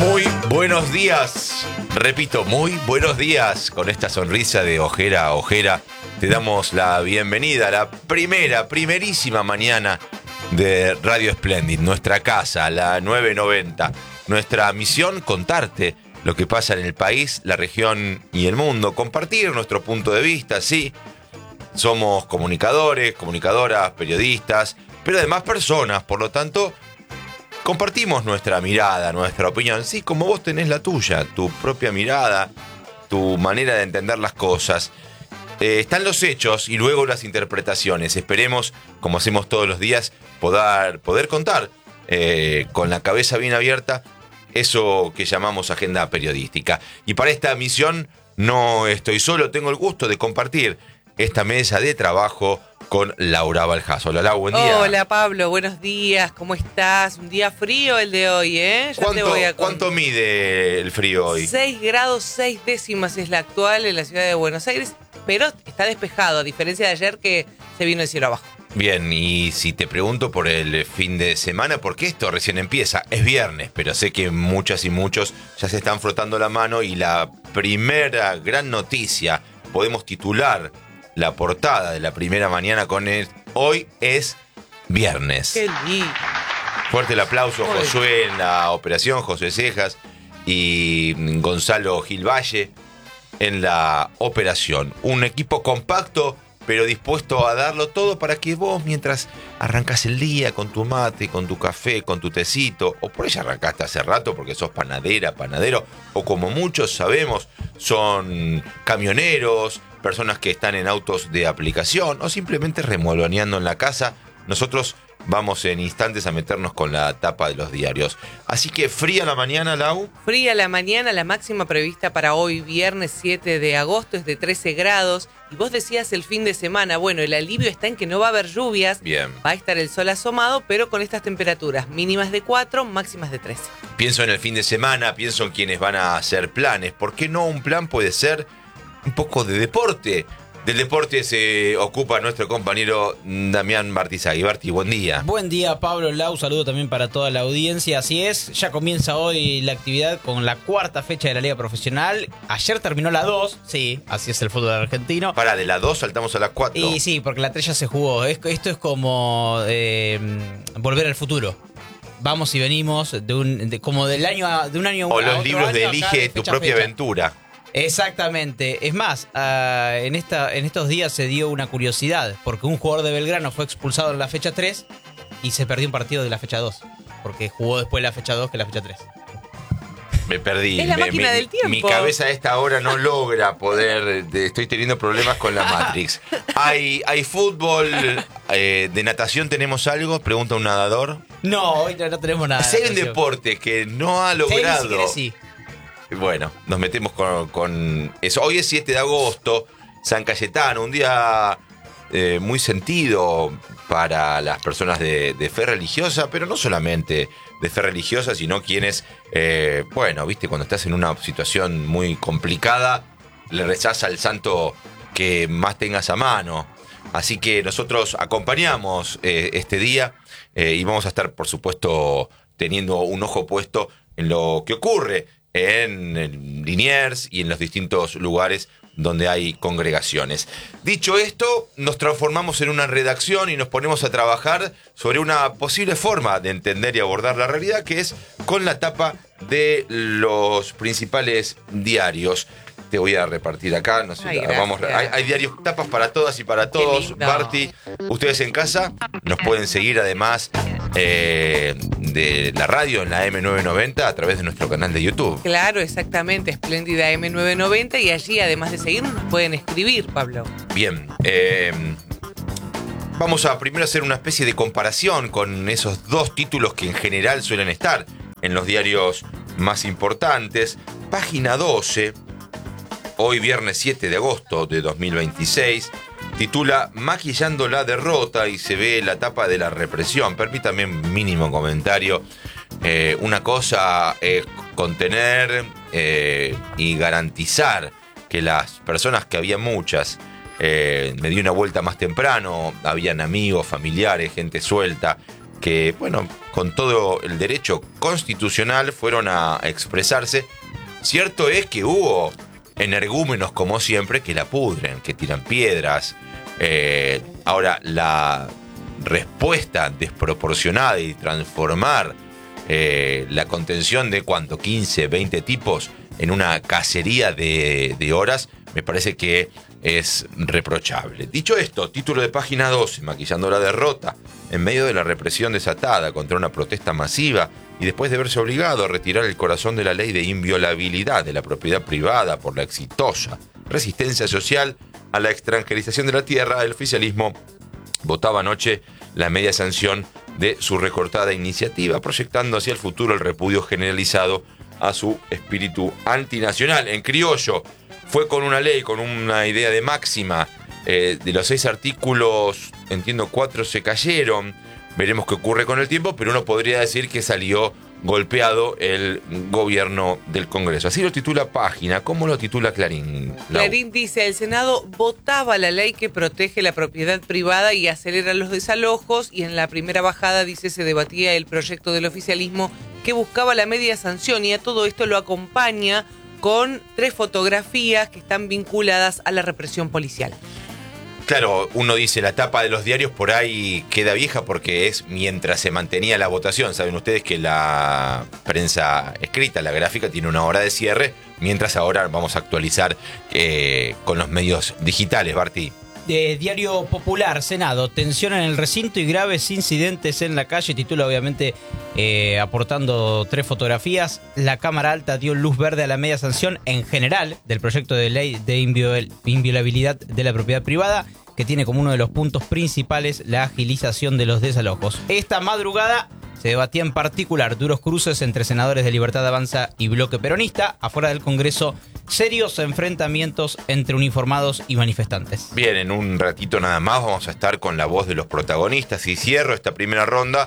Muy buenos días. Repito, muy buenos días. Con esta sonrisa de ojera a ojera, te damos la bienvenida a la primerísima mañana de Radio Splendid, nuestra casa, la 990. Nuestra misión, contarte lo que pasa en el país, la región y el mundo. Compartir nuestro punto de vista, sí. Somos comunicadores, comunicadoras, periodistas, pero además personas. Por lo tanto, compartimos nuestra mirada, nuestra opinión. Sí, como vos tenés la tuya, tu propia mirada, tu manera de entender las cosas. Están los hechos y luego las interpretaciones. Esperemos, como hacemos todos los días, poder contar con la cabeza bien abierta eso que llamamos agenda periodística. Y para esta misión no estoy solo, tengo el gusto de compartir esta mesa de trabajo con Laura Baljazo. Hola, Lau, buen día. Hola, Pablo, buenos días, ¿cómo estás? Un día frío el de hoy, ¿eh? ¿Cuánto mide el frío hoy? 6 grados 6 décimas es la actual en la ciudad de Buenos Aires, pero está despejado, a diferencia de ayer que se vino el cielo abajo. Bien, y si te pregunto por el fin de semana, porque esto recién empieza, es viernes, pero sé que muchas y muchos ya se están frotando la mano y la primera gran noticia, podemos titular la portada de la primera mañana con el hoy es viernes. ¡Qué lindo! Fuerte el aplauso, Josué en la operación, José Cejas y Gonzalo Gil Valle en la operación. Un equipo compacto, pero dispuesto a darlo todo para que vos, mientras arrancás el día con tu mate, con tu café, con tu tecito, o por ahí arrancaste hace rato porque sos panadera, panadero, o como muchos sabemos, son camioneros, personas que están en autos de aplicación, o simplemente remoloneando en la casa. Nosotros vamos en instantes a meternos con la tapa de los diarios. Así que fría la mañana, Lau. Fría la mañana, la máxima prevista para hoy, viernes 7 de agosto, es de 13 grados. Y vos decías el fin de semana, bueno, el alivio está en que no va a haber lluvias. Bien. Va a estar el sol asomado, pero con estas temperaturas mínimas de 4, máximas de 13. Pienso en el fin de semana, pienso en quienes van a hacer planes. ¿Por qué no un plan puede ser un poco de deporte? Del deporte se ocupa nuestro compañero Damián Martizagui. Barti, buen día. Buen día, Pablo, Lau, saludo también para toda la audiencia. Así es, ya comienza hoy la actividad con la cuarta fecha de la Liga Profesional. Ayer terminó la 2, sí, así es el fútbol argentino. Para, de la 2 saltamos a la 4. Y sí, porque la 3 ya se jugó. Esto es como volver al futuro. Vamos y venimos como del año de un año o a los otro libros año, de acá Elige tu fecha a propia fecha. aventura. Exactamente. Es más, en estos días se dio una curiosidad, porque un jugador de Belgrano fue expulsado en la fecha 3 y se perdió un partido de la fecha 2, porque jugó después la fecha 2 que la fecha 3. Me perdí. Es la máquina del tiempo. Mi cabeza a esta hora no logra poder. Estoy teniendo problemas con la Matrix. ¿Hay fútbol? ¿De natación tenemos algo? Pregunta un nadador. No, hoy no tenemos nada. Si hay un deporte que no ha logrado. Sí, si querés, sí. Bueno, nos metemos con eso. Hoy es 7 de agosto, San Cayetano, un día muy sentido para las personas de fe religiosa, pero no solamente de fe religiosa, sino quienes, viste, cuando estás en una situación muy complicada, le rezás al santo que más tengas a mano. Así que nosotros acompañamos este día y vamos a estar, por supuesto, teniendo un ojo puesto en lo que ocurre en Liniers y en los distintos lugares donde hay congregaciones. Dicho esto, nos transformamos en una redacción y nos ponemos a trabajar sobre una posible forma de entender y abordar la realidad, que es con la tapa de los principales diarios. Te voy a repartir acá, no sé, hay diarios, tapas para todas y para todos. Barti, ustedes en casa nos pueden seguir además de la radio en la M990 a través de nuestro canal de YouTube. Claro, exactamente, Espléndida M990, y allí, además de seguirnos, nos pueden escribir, Pablo. Bien, vamos a primero hacer una especie de comparación con esos dos títulos que en general suelen estar en los diarios más importantes. Página 12, hoy viernes 7 de agosto de 2026, titula Maquillando la derrota y se ve la tapa de la represión. Permítame un mínimo comentario. Una cosa es contener y garantizar que las personas, que había muchas, me di una vuelta más temprano, habían amigos, familiares, gente suelta, que, bueno, con todo el derecho constitucional fueron a expresarse. Cierto es que hubo energúmenos, como siempre, que la pudren, que tiran piedras. Ahora, la respuesta desproporcionada y transformar la contención de, ¿cuánto? 15, 20 tipos en una cacería de horas, me parece que es reprochable. Dicho esto, título de página 12, maquillando la derrota en medio de la represión desatada contra una protesta masiva y después de verse obligado a retirar el corazón de la ley de inviolabilidad de la propiedad privada por la exitosa resistencia social a la extranjerización de la tierra, el oficialismo votaba anoche la media sanción de su recortada iniciativa, proyectando hacia el futuro el repudio generalizado a su espíritu antinacional. En criollo, fue con una ley, con una idea de máxima. De los 6 artículos, entiendo 4 se cayeron. Veremos qué ocurre con el tiempo, pero uno podría decir que salió golpeado el gobierno del Congreso. Así lo titula Página. ¿Cómo lo titula Clarín? Clarín dice, el Senado votaba la ley que protege la propiedad privada y acelera los desalojos, y en la primera bajada, dice, se debatía el proyecto del oficialismo que buscaba la media sanción, y a todo esto lo acompaña con 3 fotografías que están vinculadas a la represión policial. Claro, uno dice, la tapa de los diarios por ahí queda vieja porque es mientras se mantenía la votación. Saben ustedes que la prensa escrita, la gráfica, tiene una hora de cierre, mientras ahora vamos a actualizar con los medios digitales, Barti. De Diario Popular, Senado, tensión en el recinto y graves incidentes en la calle. Titula, obviamente, aportando 3 fotografías. La Cámara Alta dio luz verde a la media sanción en general del proyecto de ley de inviolabilidad de la propiedad privada, que tiene como uno de los puntos principales la agilización de los desalojos. Esta madrugada se debatía en particular duros cruces entre senadores de Libertad Avanza y Bloque Peronista. Afuera del Congreso, serios enfrentamientos entre uniformados y manifestantes. Bien, en un ratito nada más vamos a estar con la voz de los protagonistas y cierro esta primera ronda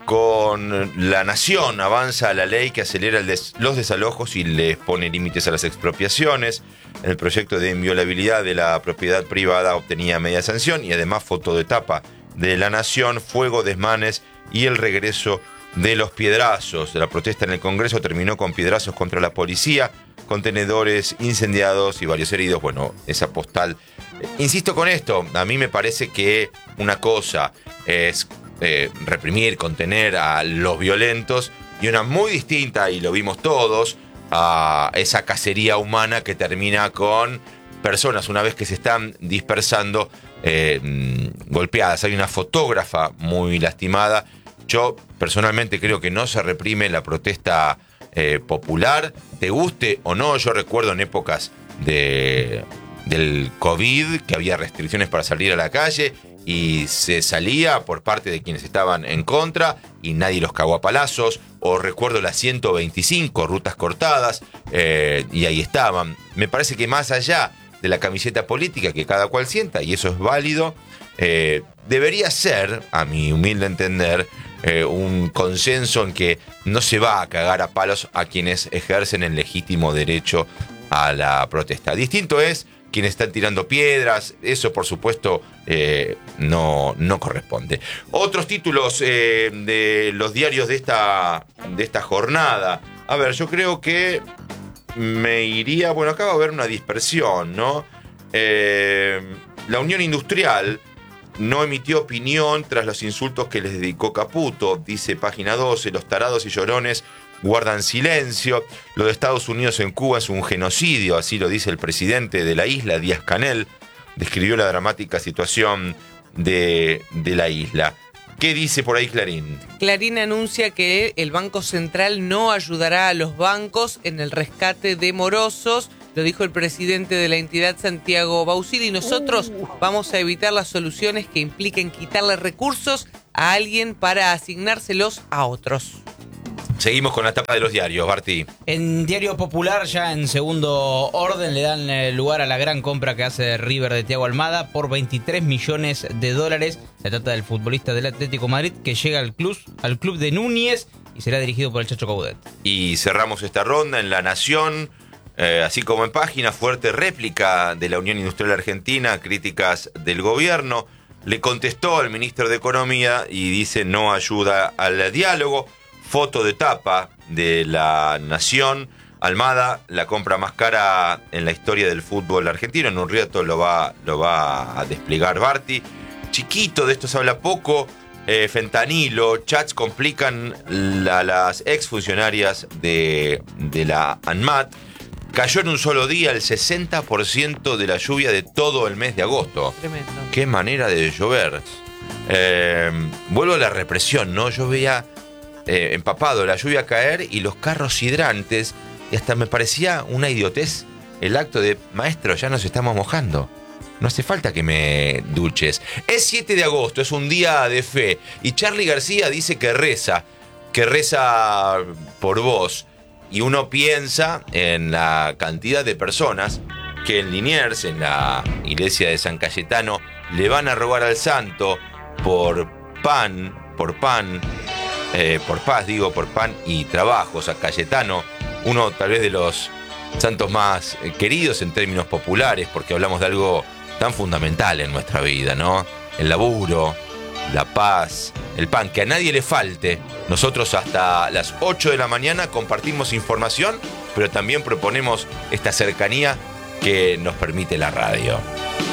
con La Nación. Avanza la ley que acelera los desalojos y les pone límites a las expropiaciones. El proyecto de inviolabilidad de la propiedad privada obtenía media sanción, y además foto de tapa de La Nación, fuego, desmanes y el regreso de los piedrazos. La protesta en el Congreso terminó con piedrazos contra la policía, contenedores incendiados y varios heridos. Bueno, esa postal. Insisto con esto, a mí me parece que una cosa es reprimir, contener a los violentos, y una muy distinta, y lo vimos todos, a esa cacería humana que termina con personas, una vez que se están dispersando, golpeadas. Hay una fotógrafa muy lastimada. Yo personalmente creo que no se reprime la protesta popular, te guste o no. Yo recuerdo en épocas del COVID que había restricciones para salir a la calle y se salía por parte de quienes estaban en contra y nadie los cagó a palazos. O recuerdo las 125 rutas cortadas, y ahí estaban. Me parece que más allá de la camiseta política que cada cual sienta, y eso es válido, debería ser, a mi humilde entender, un consenso en que no se va a cagar a palos a quienes ejercen el legítimo derecho a la protesta. Distinto es quienes están tirando piedras, eso por supuesto no corresponde. Otros títulos de los diarios de esta jornada. A ver, yo creo que me iría, bueno, acá va a haber una dispersión, ¿no? La Unión Industrial no emitió opinión tras los insultos que les dedicó Caputo, dice página 12, los tarados y llorones guardan silencio. Lo de Estados Unidos en Cuba es un genocidio, así lo dice el presidente de la isla, Díaz-Canel, describió la dramática situación de la isla. ¿Qué dice por ahí Clarín? Clarín anuncia que el Banco Central no ayudará a los bancos en el rescate de morosos. Lo dijo el presidente de la entidad, Santiago Bausili. Nosotros vamos a evitar las soluciones que impliquen quitarle recursos a alguien para asignárselos a otros. Seguimos con la tapa de los diarios, Barti. En Diario Popular, ya en segundo orden, le dan lugar a la gran compra que hace River de Thiago Almada por $23 millones. Se trata del futbolista del Atlético Madrid que llega al club de Núñez y será dirigido por el Chacho Coudet. Y cerramos esta ronda en La Nación, así como en página, fuerte réplica de la Unión Industrial Argentina, críticas del gobierno. le contestó al ministro de Economía y dice no ayuda al diálogo. Foto de tapa de La Nación. Almada, la compra más cara en la historia del fútbol argentino. En un rato lo va a desplegar Barty. Chiquito, de esto se habla poco. Fentanilo, chats complican las exfuncionarias de la ANMAT. Cayó en un solo día el 60% de la lluvia de todo el mes de agosto. Tremendo. Qué manera de llover. Vuelvo a la represión, ¿no? Yo veía empapado la lluvia caer y los carros hidrantes, y hasta me parecía una idiotez el acto de, maestro, ya nos estamos mojando. No hace falta que me duches. Es 7 de agosto, es un día de fe, y Charly García dice que reza por vos. Y uno piensa en la cantidad de personas que en Liniers, en la iglesia de San Cayetano, le van a robar al santo por paz y trabajo. San Cayetano, uno tal vez de los santos más queridos en términos populares, porque hablamos de algo tan fundamental en nuestra vida, ¿no? El laburo, la paz, el pan, que a nadie le falte. Nosotros hasta las 8 de la mañana compartimos información, pero también proponemos esta cercanía que nos permite la radio.